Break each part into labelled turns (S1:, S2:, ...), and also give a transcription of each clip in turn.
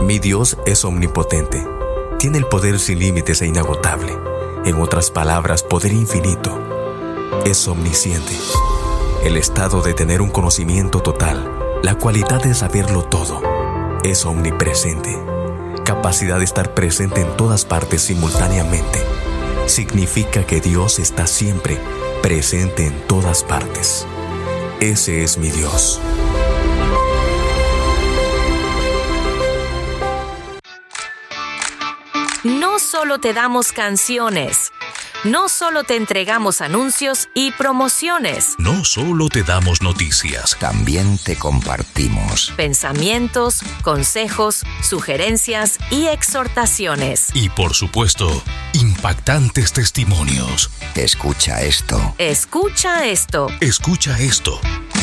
S1: Mi Dios es omnipotente. Tiene el poder sin límites e inagotable. En otras palabras, poder infinito. Es omnisciente. El estado de tener un conocimiento total, la cualidad de saberlo todo. Es omnipresente. Capacidad de estar presente en todas partes simultáneamente. Significa que Dios está siempre presente en todas partes. Ese es mi Dios.
S2: No solo te damos canciones, no solo te entregamos anuncios y promociones.
S3: No solo te damos noticias,
S4: también te compartimos
S2: pensamientos, consejos, sugerencias y exhortaciones.
S3: Y por supuesto, impactantes testimonios.
S4: Escucha esto.
S2: Escucha esto.
S3: Escucha esto.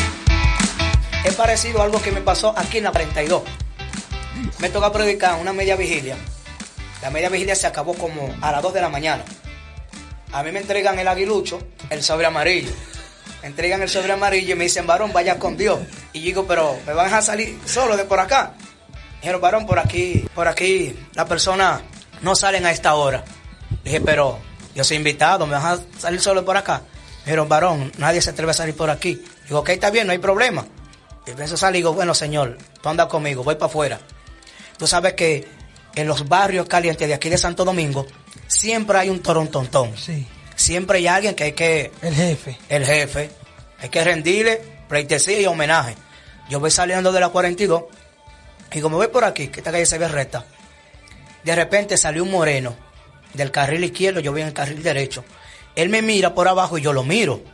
S5: Es parecido a algo que me pasó aquí en la 42. Me toca predicar una media vigilia. La media vigilia se acabó como a las 2 de la mañana. A mí me entregan el aguilucho, el sobre amarillo. Me entregan el sobre amarillo y me dicen, varón, vaya con Dios. Y yo digo, pero ¿me van a salir solo de por acá? Dijeron, varón, por aquí, las personas no salen a esta hora. Dije, pero yo soy invitado, ¿me van a salir solo por acá? Dijeron, varón, nadie se atreve a salir por aquí. Digo, ok, está bien, no hay problema. Y pienso salir y digo, bueno, señor, tú andas conmigo, voy para afuera. Tú sabes que en los barrios calientes de aquí de Santo Domingo, siempre hay un torontontón.
S6: Sí.
S5: Siempre hay alguien que hay que...
S6: El jefe.
S5: Hay que rendirle pleitesía y homenaje. Yo voy saliendo de la 42 y como voy por aquí, que esta calle se ve recta, de repente salió un moreno del carril izquierdo, yo voy en el carril derecho. Él me mira por abajo y yo lo miro.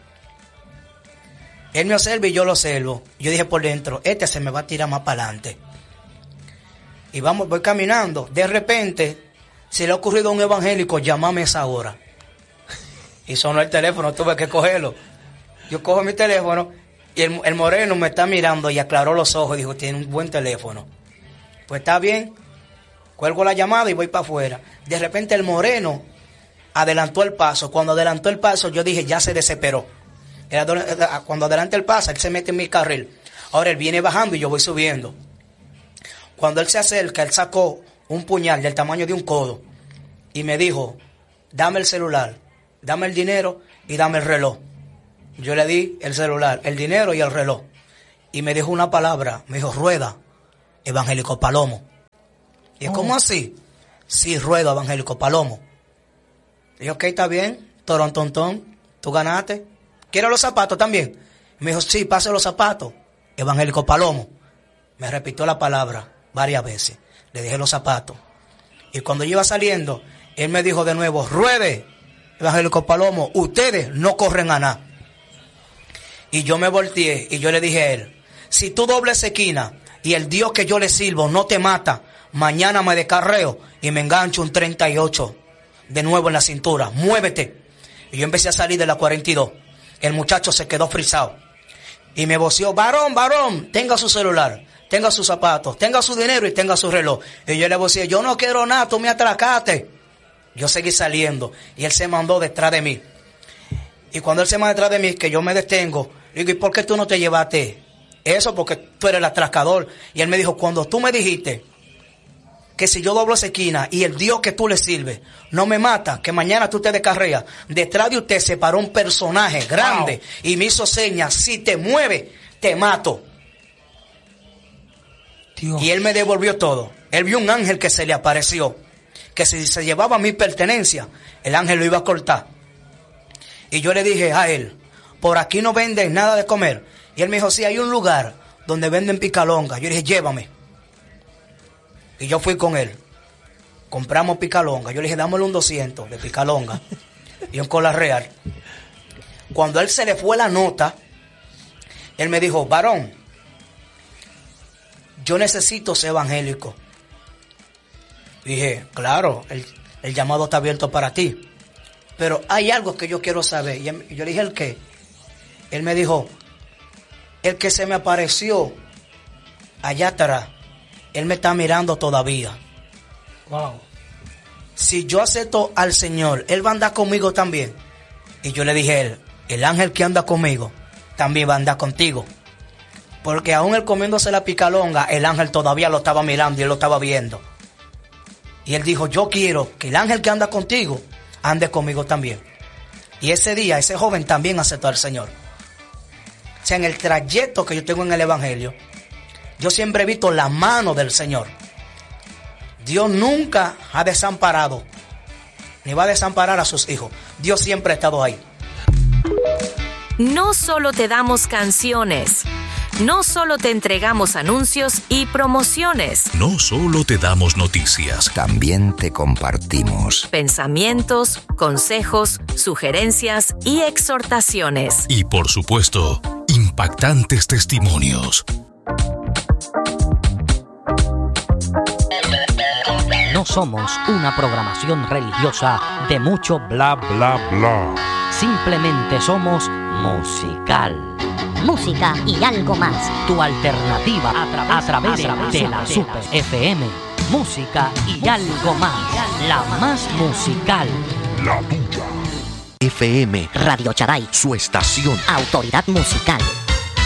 S5: Él me observa y yo lo observo. Yo dije por dentro, este se me va a tirar más para adelante. Y voy caminando. De repente, se le ha ocurrido a un evangélico, llámame a esa hora. Y sonó el teléfono, tuve que cogerlo. Yo cojo mi teléfono y el moreno me está mirando y aclaró los ojos y dijo, tiene un buen teléfono. Pues está bien. Cuelgo la llamada y voy para afuera. De repente el moreno adelantó el paso. Cuando adelantó el paso, yo dije, ya se desesperó. Cuando adelanta el paso, él se mete en mi carril. Ahora él viene bajando y yo voy subiendo. Cuando él se acerca, él sacó un puñal del tamaño de un codo y me dijo, dame el celular, dame el dinero y dame el reloj. Yo le di el celular, el dinero y el reloj. Y me dijo una palabra, me dijo, rueda, evangélico Palomo. Y es como así, sí, rueda, evangélico Palomo. Y yo, ok, está bien, torontontón, tú ganaste. ¿Quieres los zapatos también? Me dijo, sí, pase los zapatos, evangélico Palomo. Me repitió la palabra varias veces. Le dejé los zapatos. Y cuando yo iba saliendo, él me dijo de nuevo, ruede, evangélico Palomo, ustedes no corren a nada. Y yo me volteé y yo le dije a él, si tú dobles esquina y el Dios que yo le sirvo no te mata, mañana me descarreo y me engancho un 38 de nuevo en la cintura, muévete. Y yo empecé a salir de la 42. El muchacho se quedó frisado y me voció, varón, tenga su celular, tenga sus zapatos, tenga su dinero y tenga su reloj. Y yo le voceé, yo no quiero nada, tú me atracaste. Yo seguí saliendo y él se mandó detrás de mí. Y cuando él se manda detrás de mí, que yo me detengo, le digo, ¿y por qué tú no te llevaste eso? Porque tú eres el atracador. Y él me dijo, cuando tú me dijiste que si yo doblo esa esquina y el Dios que tú le sirves no me mata, que mañana tú te descarreas, detrás de usted se paró un personaje grande y me hizo señas, si te mueves, te mato. Dios. Y él me devolvió todo. Él vio un ángel que se le apareció, que si se llevaba mi pertenencia, el ángel lo iba a cortar. Y yo le dije a él, por aquí no venden nada de comer. Y él me dijo, sí, hay un lugar donde venden picalonga. Yo le dije, llévame. Y yo fui con él. Compramos picalonga. Yo le dije, dámelo un 200 de picalonga y un cola real. Cuando a él se le fue la nota, él me dijo, varón, yo necesito ser evangélico. Dije, claro, el llamado está abierto para ti. Pero hay algo que yo quiero saber. Y yo le dije, ¿el qué? Él me dijo, el que se me apareció allá atrás, él me está mirando todavía.
S6: Wow.
S5: Si yo acepto al Señor, él va a andar conmigo también. Y yo le dije a él, el ángel que anda conmigo también va a andar contigo. Porque aún él comiéndose la picalonga, el ángel todavía lo estaba mirando y él lo estaba viendo. Y él dijo, yo quiero que el ángel que anda contigo ande conmigo también. Y ese día, ese joven también aceptó al Señor. O sea, en el trayecto que yo tengo en el Evangelio, yo siempre he visto la mano del Señor. Dios nunca ha desamparado, ni va a desamparar a sus hijos. Dios siempre ha estado ahí.
S2: No solo te damos canciones, no solo te entregamos anuncios y promociones.
S3: No solo te damos noticias.
S4: También te compartimos
S2: Pensamientos, consejos, sugerencias y exhortaciones.
S3: Y por supuesto, impactantes testimonios.
S7: No somos una programación religiosa de mucho bla bla bla. Simplemente somos musical.
S8: Música y algo más.
S7: Tu alternativa a través de la Super FM. Música y algo más. La más musical.
S3: La tuya. FM
S8: Radio Chaday.
S3: Su estación.
S8: Autoridad musical.